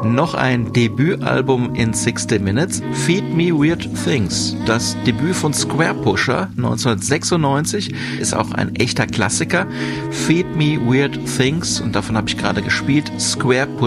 Noch ein Debütalbum in 60 Minutes, Feed Me Weird Things. Das Debüt von Squarepusher 1996 ist auch ein echter Klassiker. Feed Me Weird Things, und davon habe ich gerade gespielt, Squarepusher